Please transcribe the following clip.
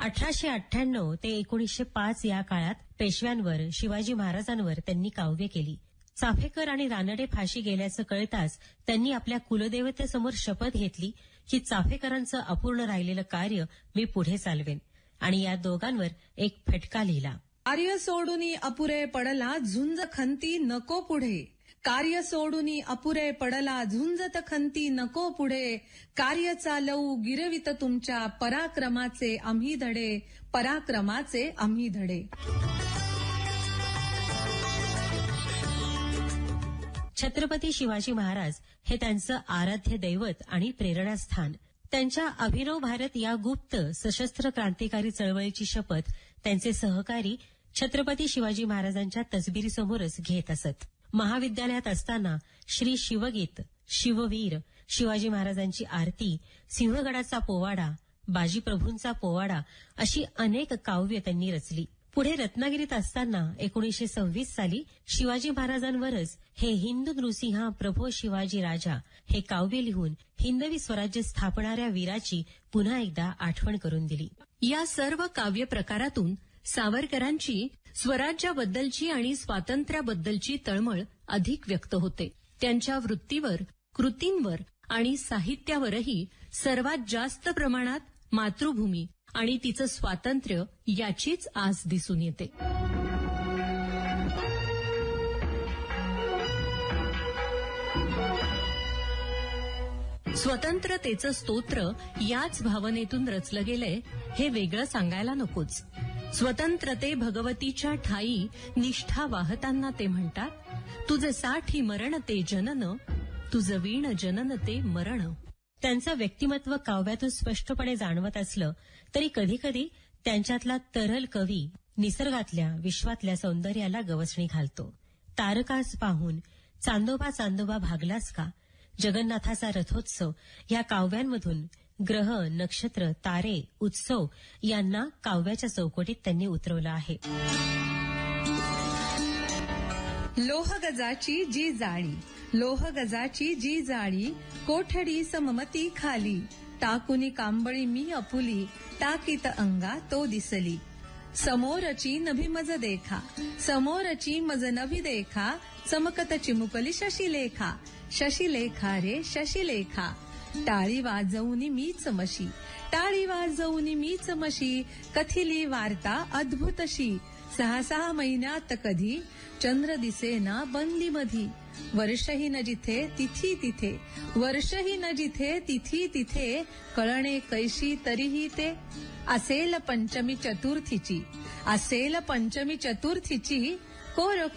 1898 ते 1905 या काळात पेशव्यांवर, शिवाजी महाराजांवर त्यांनी काव्य केली. चाफेकर आणि रानडे फाशी गेल्याचं कळताच त्यांनी आपल्या कुलदेवतेसमोर शपथ घेतली की चाफेकरांचं अपूर्ण राहिलेलं कार्य मी पुढे चालवेन, आणि या दोघांवर एक फटका लिहिला. कार्य सोडून अपुरे पडला झुंज खंती नको पुढे. कार्य सोडून अपुरे पडला झुंजत खंती नको पुढे. कार्य चालवू गिरवित तुमच्या पराक्रमाचे आम्ही धडे. पराक्रमाचे आम्ही धडे. छत्रपती शिवाजी महाराज हे त्यांचं आराध्य दैवत आणि प्रेरणास्थान. त्यांच्या अभिनव भारत या गुप्त सशस्त्र क्रांतिकारी चळवळीची शपथ त्यांचे सहकारी छत्रपती शिवाजी महाराजांच्या तसबिरीसमोरच घेत असत. महाविद्यालयात असताना श्री शिवगीत, शिववीर, शिवाजी महाराजांची आरती, सिंहगडाचा पोवाडा, बाजीप्रभूंचा पोवाडा अशी अनेक काव्य त्यांनी रचली. पुढे रत्नागिरीत असताना 1926 साली शिवाजी महाराजांवरच हे हिंदू नृसिंहा प्रभो शिवाजी राजा हे काव्य लिहून हिंदवी स्वराज्य स्थापणाऱ्या वीराची पुन्हा एकदा आठवण करून दिली. या सर्व काव्य प्रकारातून सावरकरांची स्वराज्याबद्दलची आणि स्वातंत्र्याबद्दलची तळमळ अधिक व्यक्त होते. त्यांच्या वृत्तीवर, कृतींवर आणि साहित्यावरही सर्वात जास्त प्रमाणात मातृभूमी आणि तिचं स्वातंत्र्य याचीच आस दिसून येते. स्वतंत्रतेचं स्तोत्र याच भावनेतून रचलं गेलंय हे वेगळं सांगायला नकोच. स्वतंत्रते भगवतीच्या ठाई निष्ठा वाहताना ते म्हणतात, तुझे साठी मरण ते जनन, तुझं वीण जनन ते मरण. त्यांचं व्यक्तिमत्व काव्यातून स्पष्टपणे जाणवत असलं तरी कधीकधी त्यांच्यातला तरल कवी निसर्गातल्या, विश्वातल्या सौंदर्याला गवसणी घालतो. तारकास पाहून चांदोबा चांदोबा भागलास का, जगन्नाथाचा रथोत्सव या काव्यांमधून ग्रह, नक्षत्र, तारे, उत्सव यांना काव्याच्या चौकटीत त्यांनी उतरवलं आहे. लोहगजाची जी जाळी, लोहगजाची जी जाळी, कोठडी सममती खाली, टाकुनी कांबळी मी अपुली, टाकीत अंगा तो दिसली. समोरची नभी मज देखा, समोरची मज नभी देखा, चमकत चिमुकली शशिलेखा, शशिलेखा रे शशिलेखा. टाळी वाजवून मीच मशी, टाळी वाजवून मीच मशी, कथिली वार्ता अद्भुतशी. 6 महिन्यात कधी चंद्र दिसेना बंदी मधी, वर्षही न जिथे तिथी तिथे, वर्षही न जिथे तिथी तिथे, कळणे कैशी तरीही ते. असेल पंचमी चतुर्थीची, असेल पंचमी चतुर्थीची, कोर